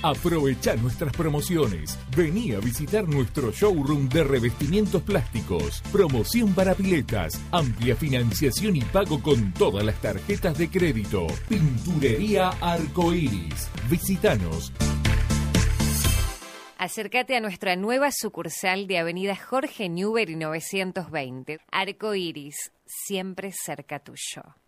Aprovecha nuestras promociones. Vení a visitar nuestro showroom de revestimientos plásticos. Promoción para piletas. Amplia financiación y pago con todas las tarjetas de crédito. Pinturería Arcoiris. Visítanos. Acércate a nuestra nueva sucursal de Avenida Jorge Newbery 920. Arcoiris, siempre cerca tuyo.